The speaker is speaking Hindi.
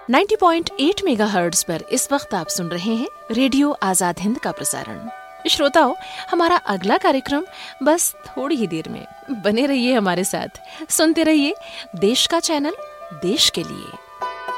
90.8 मेगाहर्ट्ज पर इस वक्त आप सुन रहे हैं रेडियो आजाद हिंद का प्रसारण। श्रोताओं, हमारा अगला कार्यक्रम बस थोड़ी ही देर में। बने रहिए हमारे साथ, सुनते रहिए देश का चैनल, देश के लिए।